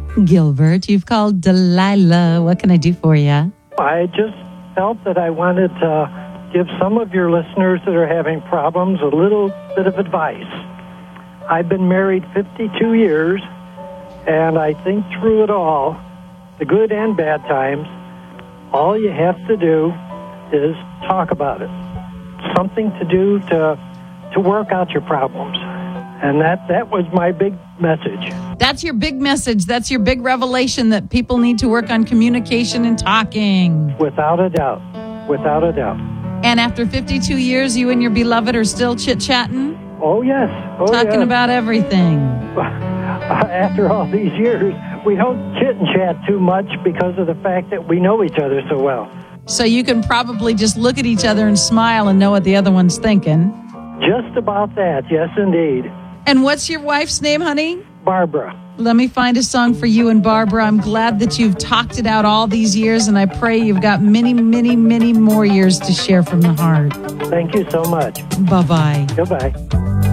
Gilbert, you've called Delilah. What can I do for you? I just felt that I wanted to give some of your listeners that are having problems a little bit of advice. I've been married 52 years, and I think through it all, the good and bad times, all you have to do is talk about it. Something to do to work out your problems. And that was my big message. That's your big message. That's your big revelation that people need to work on communication and talking. Without a doubt. Without a doubt. And after 52 years, you and your beloved are still chit-chatting? Oh, yes. Talking about everything. After all these years, we don't chit and chat too much because of the fact that we know each other so well. So you can probably just look at each other and smile and know what the other one's thinking. Just about that, yes, indeed. And what's your wife's name, honey? Barbara. Let me find a song for you and Barbara. I'm glad that you've talked it out all these years, and I pray you've got many, many, many more years to share from the heart. Thank you so much. Bye-bye. Goodbye.